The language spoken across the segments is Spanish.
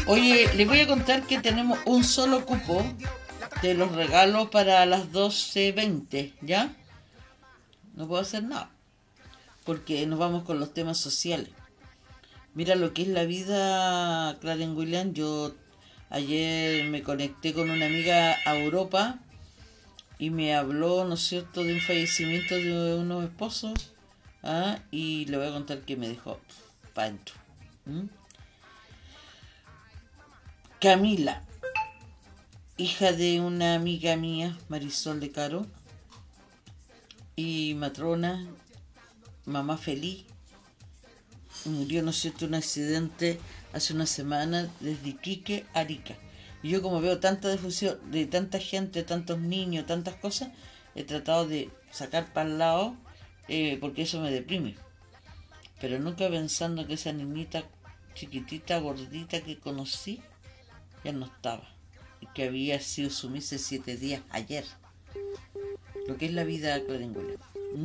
Oye, les voy a contar que tenemos un solo cupo de los regalos para las 12:20, ¿ya? No puedo hacer nada, porque nos vamos con los temas sociales. Mira lo que es la vida, Claren William. Yo ayer me conecté con una amiga a Europa y me habló, ¿no es cierto?, de un fallecimiento de unos esposos. Y le voy a contar que me dejó pa' dentro. Camila, hija de una amiga mía, Marisol de Caro, y matrona, mamá feliz, murió, ¿no es cierto?, un accidente hace una semana desde Iquique a Arica. Y yo, como veo tanta difusión de tanta gente, tantos niños, tantas cosas, he tratado de sacar para el lado, porque eso me deprime. Pero nunca pensando que esa niñita chiquitita, gordita que conocí, ya no estaba. Y que había sido sumisa 7 días ayer. Lo que es la vida claringuela.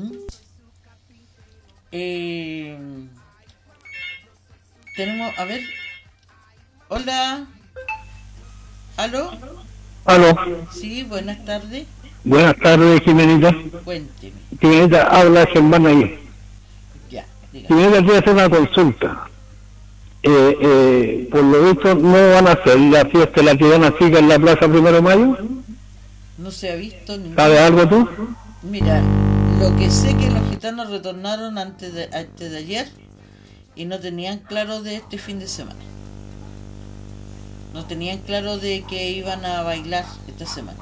Tenemos, a ver. Hola. ¿Aló? ¿Aló? Sí, buenas tardes. Buenas tardes, Jimenita. Cuénteme. Jimenita, habla Germán ahí. Ya, dígame. Jimenita, quiero hacer una consulta. Por lo visto, no van a hacer la fiesta de la Tirana Chica en la Plaza 1 de Mayo. No se ha visto ningún... ¿Sabes algo tú? Mira, lo que sé que los gitanos retornaron antes de ayer y no tenían claro de este fin de semana. No tenían claro de que iban a bailar esta semana.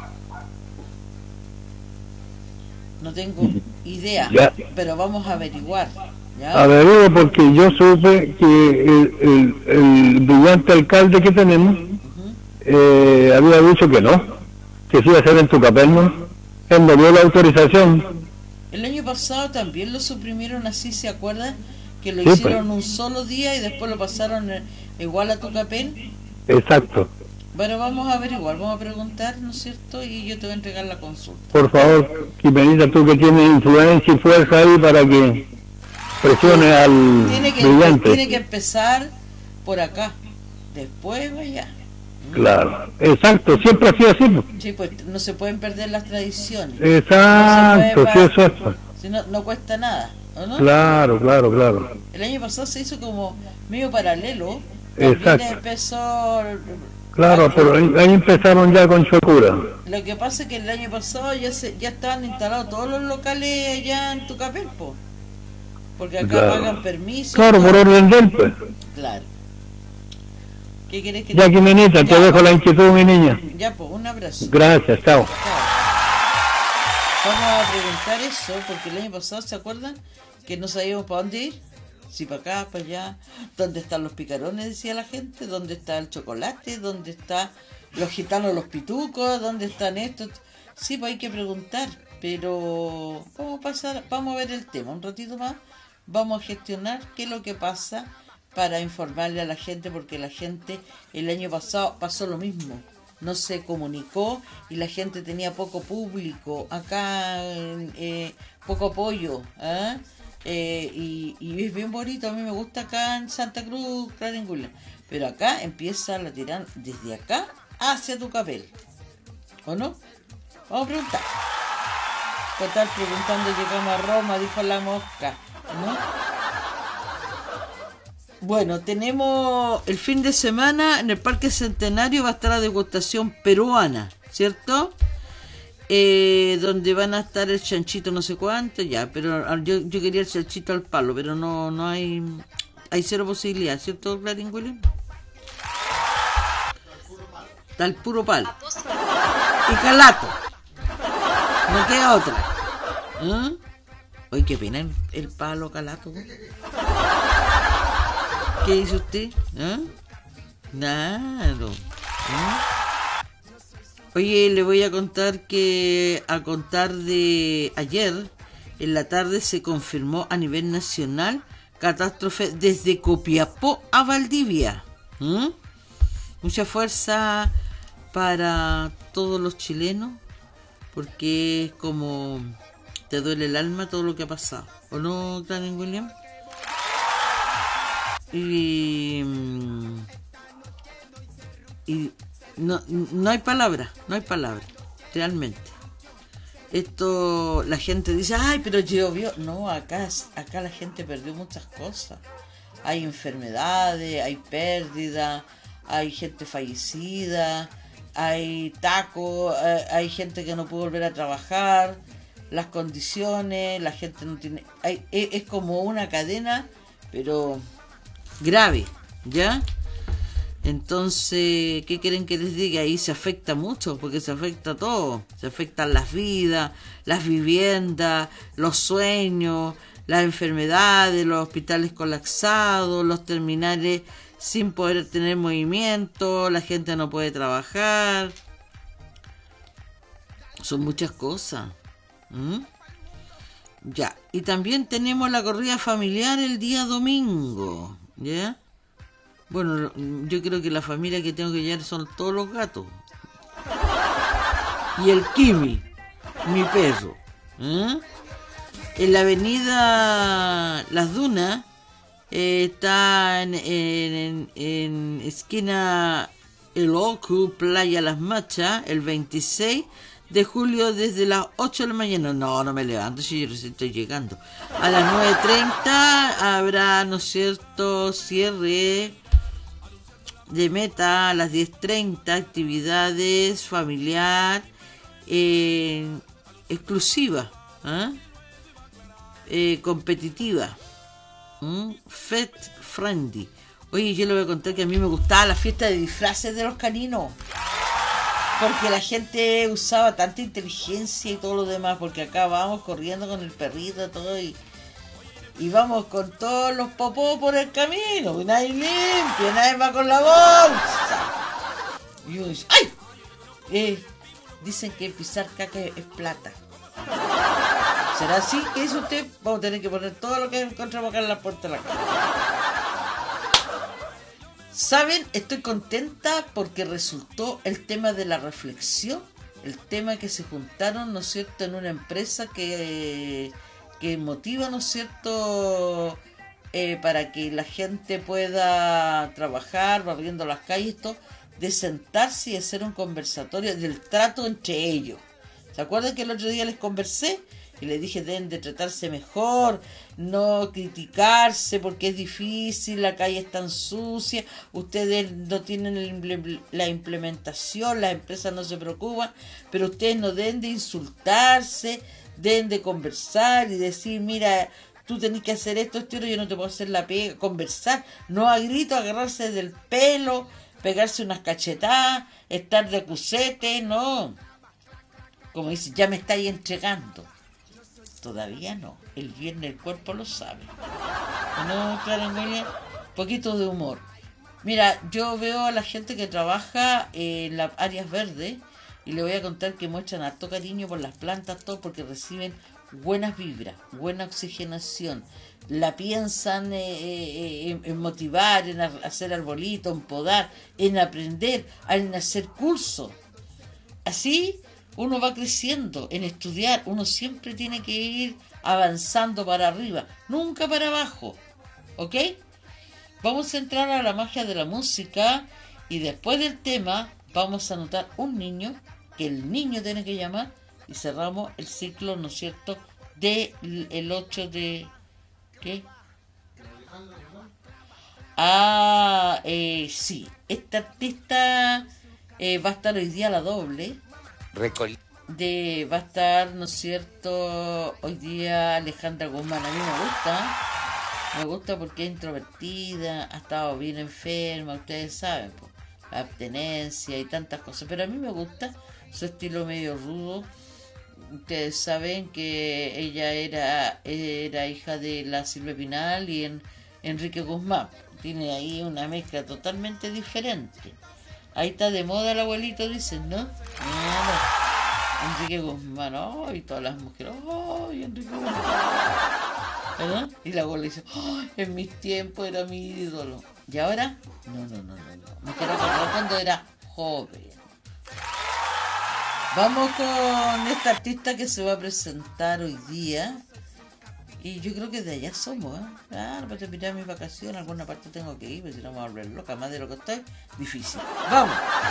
No tengo idea, Ya. pero vamos a averiguar. ¿Ya? Averiguo, porque yo supe que el brillante alcalde que tenemos había dicho que no, que se iba a hacer en Tucapel, ¿no? Él no dio la autorización. El año pasado también lo suprimieron así, ¿se acuerdan? Que lo Sí, hicieron pues. un solo día y después lo pasaron igual a Tucapel. Exacto. Bueno, vamos a averiguar, vamos a preguntar, ¿no es cierto? Y yo te voy a entregar la consulta. Por favor, Jimenita, tú que tienes influencia y fuerza ahí para que presione al brillante. Tiene que empezar por acá, después vaya. Claro, exacto, siempre ha sido así. Sí, pues no se pueden perder las tradiciones. Exacto, No sí, eso es. si no, no cuesta nada, ¿o no? Claro, claro, claro. El año pasado se hizo como medio paralelo. También Exacto. empezó... Claro, pero ahí empezaron ya con Chocura. Lo que pasa es que el año pasado ya estaban instalados todos los locales allá en Tucapel, po. Porque acá Claro. pagan permiso. Claro, por orden del pues. Claro. ¿Qué querés que Ya, Jimenita, te dejo la inquietud, mi niña. Ya, pues, un abrazo. Gracias, chao. Chao. Vamos a preguntar eso, porque el año pasado, ¿se acuerdan? Que no sabíamos para dónde ir. Si para acá, para allá. ¿Dónde están los picarones? Decía la gente. ¿Dónde está el chocolate? ¿Dónde están los gitanos, los pitucos? ¿Dónde están estos? Sí, pues hay que preguntar. Pero vamos a ver el tema un ratito más. Vamos a gestionar qué es lo que pasa para informarle a la gente, porque la gente el año pasado pasó lo mismo. No se comunicó y la gente tenía poco público. Acá poco apoyo. Y es bien bonito, a mí me gusta acá en Santa Cruz, Claringula, pero acá empieza la tirana desde acá hacia Tucapel, ¿o no? Vamos a preguntar. Total, preguntando llegamos a Roma, dijo la mosca, ¿no? Bueno, tenemos el fin de semana en el Parque Centenario va a estar la degustación peruana, ¿cierto? Donde van a estar el chanchito no sé cuánto, ya, pero yo quería el chanchito al palo, pero no hay cero posibilidad, ¿cierto, Clarín William? Está el puro palo. Y calato. No queda otra. Oye, qué pena el palo calato. ¿Qué dice usted? Nada. Oye, le voy a contar que a contar de ayer, en la tarde se confirmó a nivel nacional catástrofe desde Copiapó a Valdivia. Mucha fuerza para todos los chilenos, porque es como te duele el alma todo lo que ha pasado, ¿o no, Clarín William? Y y no hay palabra, realmente. Esto, la gente dice, ay, pero llovió. No, acá la gente perdió muchas cosas. Hay enfermedades, hay pérdida, hay gente fallecida, hay tacos, hay gente que no puede volver a trabajar, las condiciones, la gente no tiene... es como una cadena, pero grave, ¿ya? Entonces, ¿qué quieren que les diga? Ahí se afecta mucho, porque se afecta todo. Se afectan las vidas, las viviendas, los sueños, las enfermedades, los hospitales colapsados, los terminales sin poder tener movimiento, la gente no puede trabajar. Son muchas cosas. Ya, y también tenemos la corrida familiar el día domingo, ¿ya? Bueno, yo creo que la familia que tengo que llevar son todos los gatos. Y el Kimi, mi perro. En la avenida Las Dunas, está en esquina El Ocu, Playa Las Machas, el 26 de julio desde las 8 de la mañana. No me levanto si yo recién estoy llegando. A las 9:30 habrá, ¿no es cierto?, cierre de meta. A las 10:30 actividades familiar exclusiva, competitiva, pet friendly. Oye, yo le voy a contar que a mí me gustaba la fiesta de disfraces de los caninos, porque la gente usaba tanta inteligencia y todo lo demás, porque acá vamos corriendo con el perrito todo y vamos con todos los popós por el camino, y nadie limpia, nadie va con la bolsa. Y uno dice, ¡ay! Dicen que pisar caca es plata. ¿Será así? ¿Qué dice usted? Vamos a tener que poner todo lo que encontramos acá en la puerta de la casa. ¿Saben? Estoy contenta porque resultó el tema de la reflexión, el tema que se juntaron, ¿no es cierto?, en una empresa que motiva, ¿no es cierto?, para que la gente pueda trabajar barriendo las calles, todo, de sentarse y hacer un conversatorio del trato entre ellos. ¿Se acuerdan que el otro día les conversé? Y les dije, deben de tratarse mejor, no criticarse porque es difícil, la calle es tan sucia, ustedes no tienen la implementación, las empresas no se preocupan, pero ustedes no deben de insultarse, deben de conversar y decir, mira, tú tenés que hacer esto, yo no te puedo hacer la pega, conversar, no a grito, agarrarse del pelo, pegarse unas cachetadas, estar de acusete, no. Como dice, ya me estáis entregando. Todavía no. El viernes el cuerpo lo sabe. No, claro, poquito de humor. Mira, yo veo a la gente que trabaja en las áreas verdes y le voy a contar que muestran harto cariño por las plantas, todo, porque reciben buenas vibras, buena oxigenación. La piensan en motivar, en hacer arbolitos, en podar, en aprender, en hacer cursos. Así uno va creciendo, en estudiar. Uno siempre tiene que ir avanzando para arriba, nunca para abajo. ¿Ok? Vamos a entrar a la magia de la música y después del tema vamos a anotar un niño, que el niño tiene que llamar, y cerramos el ciclo, ¿no es cierto?, del 8 de... ¿Qué? Sí. Esta artista va a estar hoy día a la doble. Va a estar, ¿no es cierto?, hoy día Alejandra Guzmán. A mí me gusta porque es introvertida, ha estado bien enferma, ustedes saben, pues, la abstenencia y tantas cosas, pero a mí me gusta su estilo medio rudo. Ustedes saben que ella era hija de la Silvia Pinal y Enrique Guzmán. Tiene ahí una mezcla totalmente diferente. Ahí está de moda el abuelito, dicen, ¿no? Enrique Guzmán, y todas las mujeres, Enrique Guzmán. ¿Verdad? Y la abuela dice, en mis tiempos era mi ídolo. ¿Y ahora? No. Me quiero acordar cuando era joven. Vamos con esta artista que se va a presentar hoy día. Y yo creo que de allá somos, ¿eh? Claro, para terminar mis vacaciones, a alguna parte tengo que ir, porque si no me voy a volver loca, más de lo que estoy, difícil. ¡Vamos!